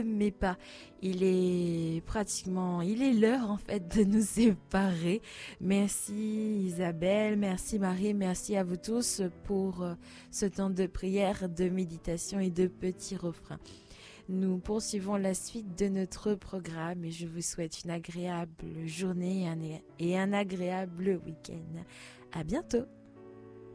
mais pas. Il est l'heure en fait de nous séparer. Merci Isabelle, merci Marie, merci à vous tous pour ce temps de prière, de méditation et de petits refrains. Nous poursuivons la suite de notre programme et je vous souhaite une agréable journée et un agréable week-end. À bientôt!